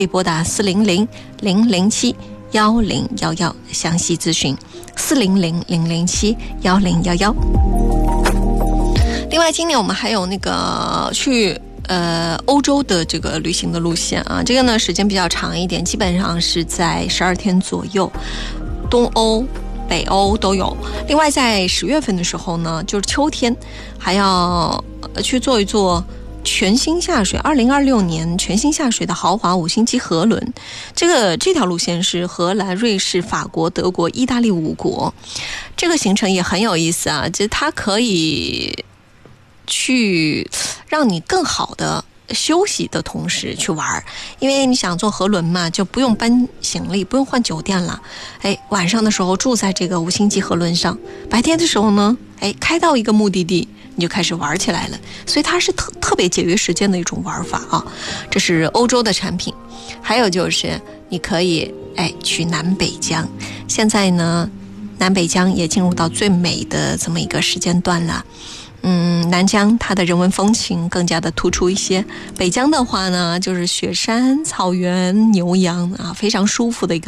拨打400-007-1011详细咨询400-007-1011。另外今年我们还有那个去欧洲的这个旅行的路线啊，这个呢时间比较长一点，基本上是在12天左右，东欧北欧都有。另外在10月份的时候呢，就是秋天，还要去做一做全新下水2026年全新下水的豪华5星级河轮。这条路线是荷兰、瑞士、法国、德国、意大利5国。这个行程也很有意思啊，就是它可以去让你更好的休息的同时去玩，因为你想坐河轮嘛，就不用搬行李，不用换酒店了。晚上的时候住在这个5星级河轮上，白天的时候呢，开到一个目的地，你就开始玩起来了。所以它是特别节约时间的一种玩法啊。这是欧洲的产品。还有就是你可以去南北疆。现在呢，南北疆也进入到最美的这么一个时间段了。南疆它的人文风情更加的突出一些，北疆的话呢，就是雪山、草原、牛羊啊，非常舒服的一个